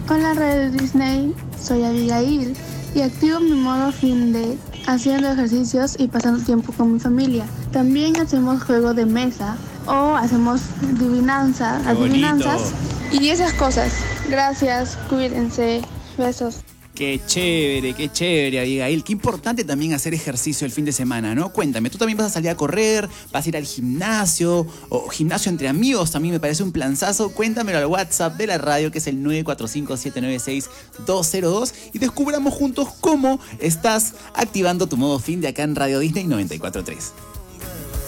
Hola Radio Disney, soy Abigail y activo mi modo fin de haciendo ejercicios y pasando tiempo con mi familia. También hacemos juego de mesa o hacemos adivinanzas y esas cosas. Gracias, cuídense, besos. Qué chévere, Abigail. Qué importante también hacer ejercicio el fin de semana, ¿no? Cuéntame, ¿tú también vas a salir a correr? ¿Vas a ir al gimnasio? ¿O gimnasio entre amigos? También me parece un planzazo. Cuéntamelo al WhatsApp de la radio, que es el 945-796-202, y descubramos juntos cómo estás activando tu modo fin de acá en Radio Disney 94.3.